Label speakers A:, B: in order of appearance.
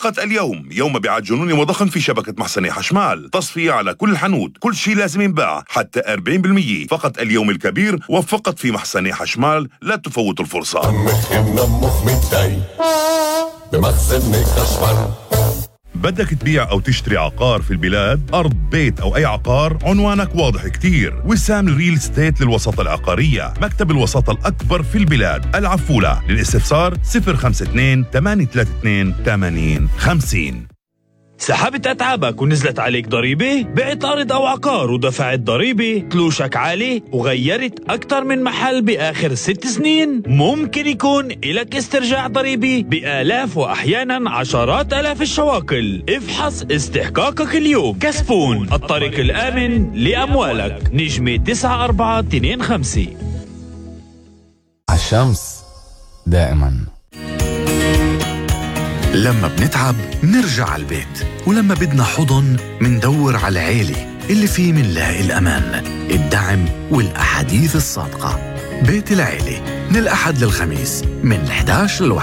A: فقط اليوم يوم مبيعات جنوني وضخم في شبكة محسني حشمال، تصفية على كل الحانوت، كل شيء لازم ينباع حتى 40%. فقط اليوم الكبير وفقط في محسني حشمال، لا تفوت الفرصة. بدك تبيع أو تشتري عقار في البلاد، أرض، بيت أو أي عقار؟ عنوانك واضح كتير. وسام ريل ستيت للوساطة العقارية، مكتب الوساطة الأكبر في البلاد. العفولة. للاستفسار 052-832-8050.
B: سحبت أتعابك ونزلت عليك ضريبة؟ بعت أرض أو عقار ودفعت ضريبة؟ تلوشك عالي وغيرت أكتر من محل بآخر 6 سنين؟ ممكن يكون إلك استرجاع ضريبي بآلاف وأحيانا عشرات آلاف الشواكل. افحص استحقاقك اليوم. كسبون، الطريق الآمن لأموالك. نجمة 9425.
C: الشمس دائما.
D: لما بنتعب نرجع على البيت، ولما بدنا حضن مندور على العيلة اللي فيه منلاقي الأمان، الدعم والأحاديث الصادقة. بيت العيلة من الأحد للخميس من 11 ل